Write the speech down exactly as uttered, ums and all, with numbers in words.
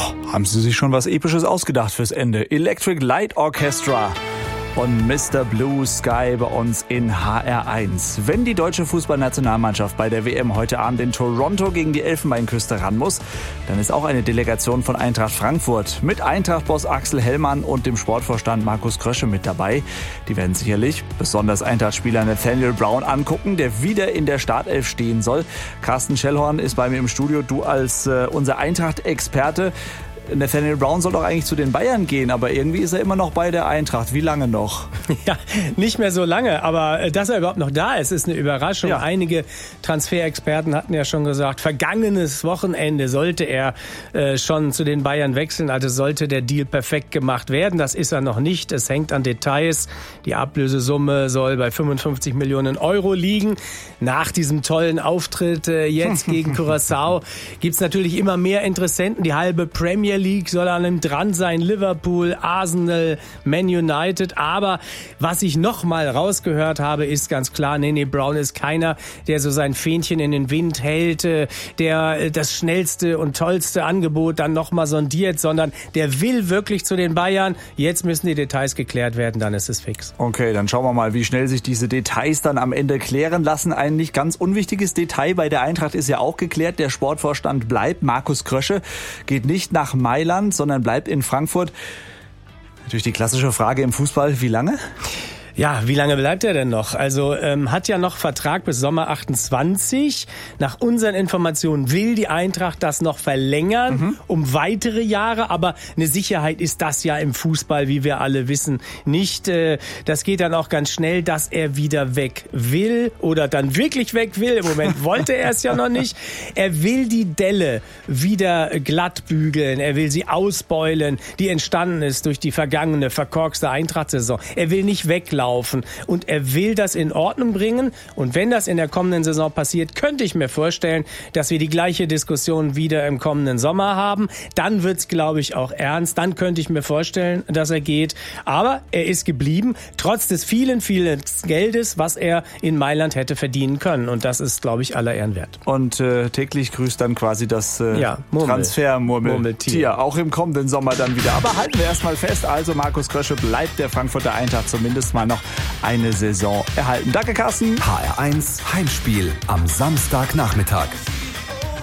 Haben Sie sich schon was Episches ausgedacht fürs Ende? Electric Light Orchestra und Mister Blue Sky bei uns in H R eins. Wenn die deutsche Fußballnationalmannschaft bei der W M heute Abend in Toronto gegen die Elfenbeinküste ran muss, dann ist auch eine Delegation von Eintracht Frankfurt mit Eintracht-Boss Axel Hellmann und dem Sportvorstand Markus Krösche mit dabei. Die werden sicherlich besonders Eintracht-Spieler Nathaniel Brown angucken, der wieder in der Startelf stehen soll. Carsten Schellhorn ist bei mir im Studio, du als äh, unser Eintracht-Experte. Nathaniel Brown soll doch eigentlich zu den Bayern gehen, aber irgendwie ist er immer noch bei der Eintracht. Wie lange noch? Ja, nicht mehr so lange, aber dass er überhaupt noch da ist, ist eine Überraschung. Ja. Einige Transferexperten hatten ja schon gesagt, vergangenes Wochenende sollte er äh, schon zu den Bayern wechseln, also sollte der Deal perfekt gemacht werden. Das ist er noch nicht, es hängt an Details. Die Ablösesumme soll bei fünfundfünfzig Millionen Euro liegen. Nach diesem tollen Auftritt äh, jetzt gegen Curaçao gibt's natürlich immer mehr Interessenten. Die halbe Premier League soll an ihm dran sein, Liverpool, Arsenal, Man United. Aber was ich noch mal rausgehört habe, ist ganz klar, Nene Brown ist keiner, der so sein Fähnchen in den Wind hält, der das schnellste und tollste Angebot dann noch mal sondiert, sondern der will wirklich zu den Bayern. Jetzt müssen die Details geklärt werden, dann ist es fix. Okay, dann schauen wir mal, wie schnell sich diese Details dann am Ende klären lassen. Ein nicht ganz unwichtiges Detail bei der Eintracht ist ja auch geklärt. Der Sportvorstand bleibt. Markus Krösche geht nicht nach Mailand, sondern bleibt in Frankfurt. Natürlich die klassische Frage im Fußball, wie lange? Ja, wie lange bleibt er denn noch? Also ähm, hat ja noch Vertrag bis Sommer achtundzwanzig. Nach unseren Informationen will die Eintracht das noch verlängern, mhm. um weitere Jahre. Aber eine Sicherheit ist das ja im Fußball, wie wir alle wissen, nicht. Äh, das geht dann auch ganz schnell, dass er wieder weg will oder dann wirklich weg will. Im Moment wollte er es ja noch nicht. Er will die Delle wieder glatt bügeln. Er will sie ausbeulen, die entstanden ist durch die vergangene, verkorkste Eintracht-Saison. Er will nicht weglaufen. Und er will das in Ordnung bringen. Und wenn das in der kommenden Saison passiert, könnte ich mir vorstellen, dass wir die gleiche Diskussion wieder im kommenden Sommer haben. Dann wird's, glaube ich, auch ernst. Dann könnte ich mir vorstellen, dass er geht. Aber er ist geblieben, trotz des vielen, vielen Geldes, was er in Mailand hätte verdienen können. Und das ist, glaube ich, aller Ehren wert. Und äh, täglich grüßt dann quasi das äh, ja, Transfermurmeltier. Auch im kommenden Sommer dann wieder. Aber halten wir erstmal fest. Also Markus Krösche bleibt der Frankfurter Eintracht zumindest mal noch eine Saison erhalten. Danke, Carsten. H R eins Heimspiel am Samstagnachmittag.